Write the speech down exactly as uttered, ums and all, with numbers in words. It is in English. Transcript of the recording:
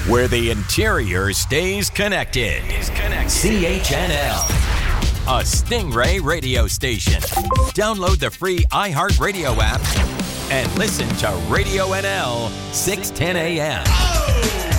where the interior stays connected. C H N L, a Stingray radio station. Download the free iHeartRadio app and listen to Radio N L six ten a.m.